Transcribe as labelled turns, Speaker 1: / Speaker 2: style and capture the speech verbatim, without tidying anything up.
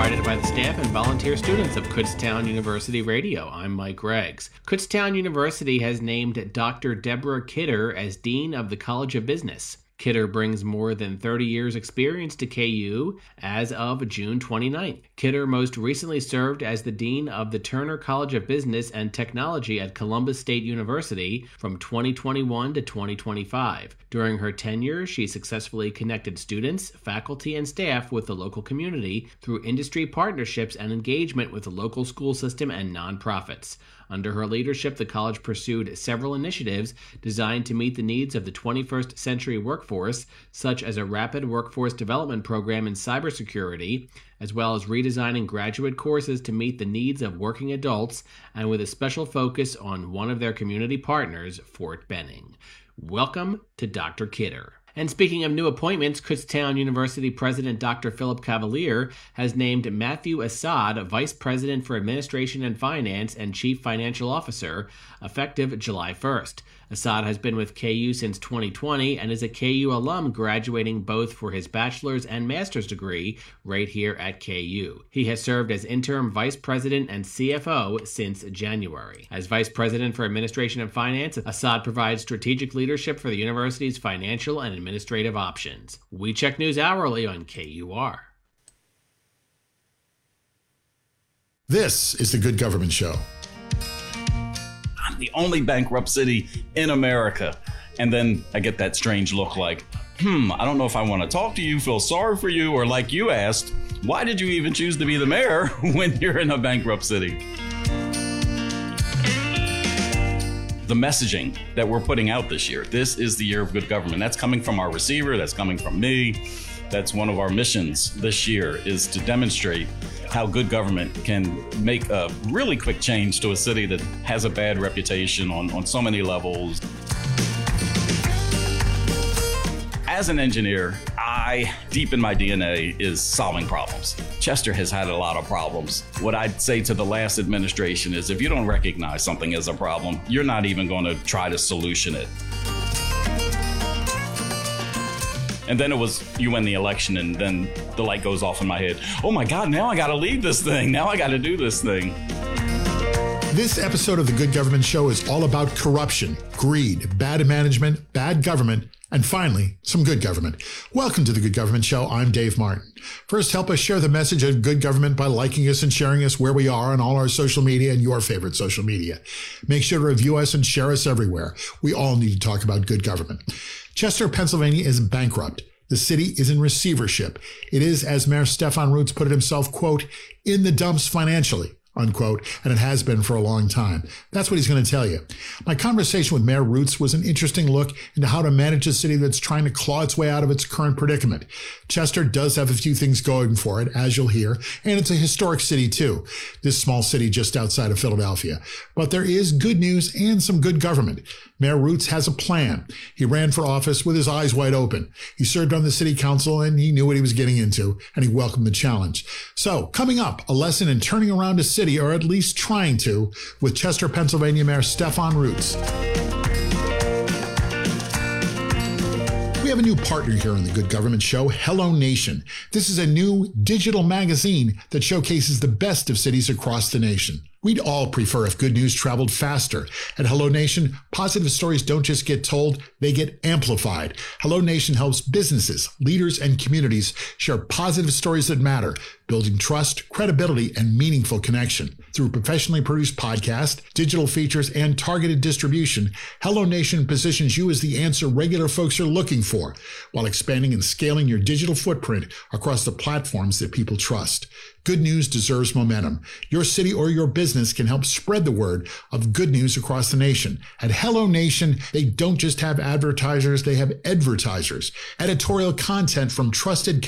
Speaker 1: provided by the staff and volunteer students of Kutztown University Radio. I'm Mike Greggs. Kutztown University has named Doctor Deborah Kidder as Dean of the College of Business. Kidder brings more than thirty years experience to K U as of June twenty-ninth. Kidder most recently served as the Dean of the Turner College of Business and Technology at Columbus State University from twenty twenty-one to twenty twenty-five. During her tenure, she successfully connected students, faculty, and staff with the local community through industry partnerships and engagement with the local school system and nonprofits. Under her leadership, the college pursued several initiatives designed to meet the needs of the twenty-first century workforce, such as a rapid workforce development program in cybersecurity, as well as redesigning graduate courses to meet the needs of working adults, and with a special focus on one of their community partners, Fort Benning. Welcome to Doctor Kidder. And speaking of new appointments, Kutztown University President Doctor Philip Cavalier has named Matthew Assad Vice President for Administration and Finance and Chief Financial Officer, effective July first. Assad has been with K U since twenty twenty and is a K U alum, graduating both for his bachelor's and master's degree right here at K U. He has served as interim vice president and C F O since January. As vice president for administration and finance, Assad provides strategic leadership for the university's financial and administrative options. We check news hourly on K U R.
Speaker 2: This is the Good Government Show.
Speaker 3: I'm the only bankrupt city in America. And then I get that strange look like, hmm, I don't know if I want to talk to you, feel sorry for you, or like you asked, why did you even choose to be the mayor when you're in a bankrupt city? The messaging that we're putting out this year, this is the year of good government. That's coming from our receiver, that's coming from me. That's one of our missions this year, is to demonstrate how good government can make a really quick change to a city that has a bad reputation on, on so many levels. As an engineer, I, deep in my D N A, is solving problems. Chester has had a lot of problems. What I'd say to the last administration is if you don't recognize something as a problem, you're not even going to try to solution it. And then it was, you win the election, and then the light goes off in my head. Oh my God, now I gotta lead this thing. Now I gotta do this thing.
Speaker 2: This episode of the Good Government Show is all about corruption, greed, bad management, bad government, and finally, some good government. Welcome to the Good Government Show. I'm Dave Martin. First, help us share the message of good government by liking us and sharing us where we are on all our social media and your favorite social media. Make sure to review us and share us everywhere. We all need to talk about good government. Chester, Pennsylvania is bankrupt. The city is in receivership. It is, as Mayor Stefan Roots put it himself, quote, in the dumps financially, unquote, and it has been for a long time. That's what he's going to tell you. My conversation with Mayor Roots was an interesting look into how to manage a city that's trying to claw its way out of its current predicament. Chester does have a few things going for it, as you'll hear, and it's a historic city too, this small city just outside of Philadelphia. But there is good news and some good government. Mayor Roots has a plan. He ran for office with his eyes wide open. He served on the city council and he knew what he was getting into, and he welcomed the challenge. So, coming up, a lesson in turning around a city, or at least trying to, with Chester, Pennsylvania Mayor Stefan Roots. We have a new partner here on the Good Government Show, Hello Nation. This is a new digital magazine that showcases the best of cities across the nation. We'd all prefer if good news traveled faster. At Hello Nation, positive stories don't just get told, they get amplified. Hello Nation helps businesses, leaders, and communities share positive stories that matter, building trust, credibility, and meaningful connection. Through professionally produced podcasts, digital features, and targeted distribution, Hello Nation positions you as the answer regular folks are looking for, while expanding and scaling your digital footprint across the platforms that people trust. Good news deserves momentum. Your city or your business can help spread the word of good news across the nation. At Hello Nation, they don't just have advertisers, they have advertisers. Editorial content from trusted